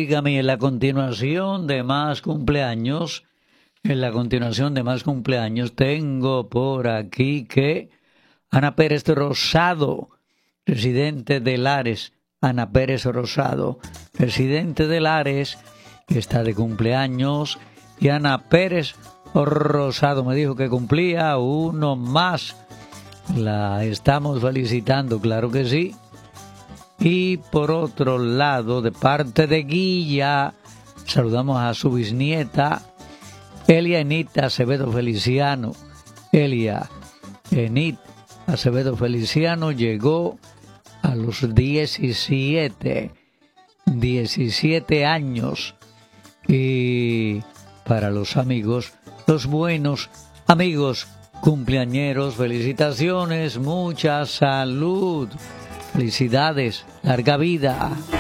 Óigame, en la continuación de más cumpleaños, tengo por aquí que Ana Pérez Rosado, residente de Lares, Ana Pérez Rosado, residente de Lares, que está de cumpleaños, y Ana Pérez Rosado me dijo que cumplía uno más. La estamos felicitando, claro que sí. Y por otro lado, de parte de Guilla, saludamos a su bisnieta, Elia Enit Acevedo Feliciano. Elia Enit Acevedo Feliciano llegó a los 17 años. Y para los amigos, los buenos amigos cumpleañeros, felicitaciones, mucha salud. Felicidades, larga vida.